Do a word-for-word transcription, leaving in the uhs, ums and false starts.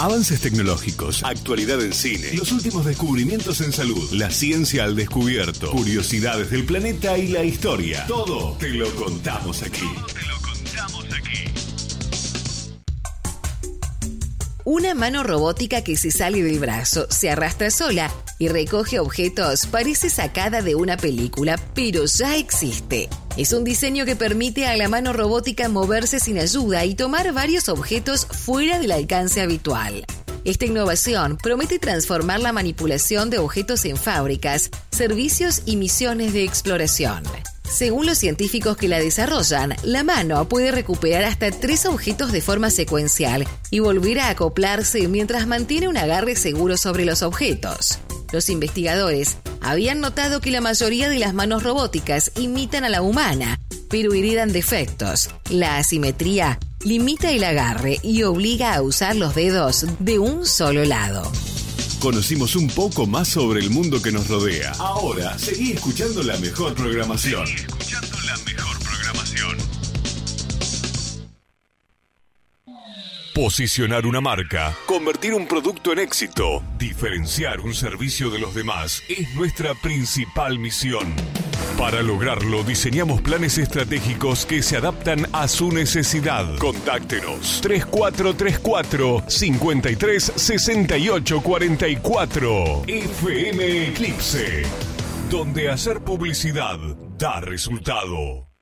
Avances tecnológicos, actualidad en cine, los últimos descubrimientos en salud, la ciencia al descubierto, curiosidades del planeta y la historia. Todo te lo contamos aquí. Todo te lo contamos aquí. Una mano robótica que se sale del brazo, se arrastra sola y recoge objetos parece sacada de una película, pero ya existe. Es un diseño que permite a la mano robótica moverse sin ayuda y tomar varios objetos fuera del alcance habitual. Esta innovación promete transformar la manipulación de objetos en fábricas, servicios y misiones de exploración. Según los científicos que la desarrollan, la mano puede recuperar hasta tres objetos de forma secuencial y volver a acoplarse mientras mantiene un agarre seguro sobre los objetos. Los investigadores habían notado que la mayoría de las manos robóticas imitan a la humana, pero heredan defectos. La asimetría limita el agarre y obliga a usar los dedos de un solo lado. Conocimos un poco más sobre el mundo que nos rodea. Ahora, seguí escuchando la mejor programación. Seguí escuchando la mejor programación. Posicionar una marca, convertir un producto en éxito, diferenciar un servicio de los demás es nuestra principal misión. Para lograrlo, diseñamos planes estratégicos que se adaptan a su necesidad. Contáctenos tres cuatro tres cuatro, cinco tres seis ocho cuatro cuatro. F M Eclipse, donde hacer publicidad da resultado.